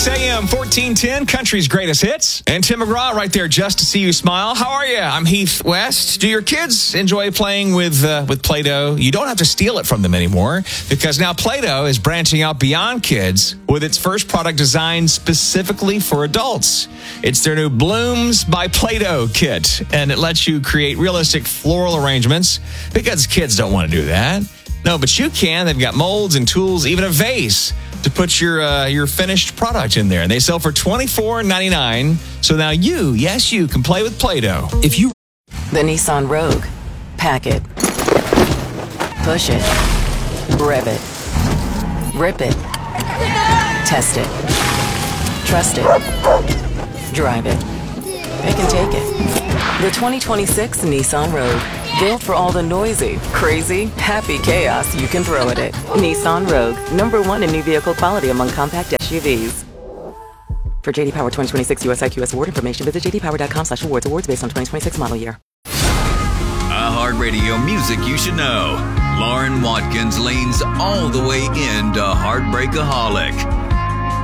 AM 1410, country's greatest hits. And Tim McGraw right there just to see you smile. How are you? I'm Heath West. Do your kids enjoy playing with Play-Doh? You don't have to steal it from them anymore because now Play-Doh is branching out beyond kids with its first product designed specifically for adults. It's their new Blooms by Play-Doh kit, and it lets you create realistic floral arrangements because kids don't want to do that. No, but you can. They've got molds and tools, even a vase to put your finished product in there. And they sell for $24.99. So now you can play with Play-Doh. The Nissan Rogue. Pack it. Push it. Rev it. Rip it. Test it. Trust it. Drive it. Pick and take it. The 2026 Nissan Rogue. Built for all the noisy, crazy, happy chaos you can throw at it. Nissan Rogue, #1 in new vehicle quality among compact SUVs. For J.D. Power 2026 US IQS award information, visit jdpower.com/awards. Awards based on 2026 model year. iHeartRadio music you should know. Lauren Watkins leans all the way into Heartbreakaholic.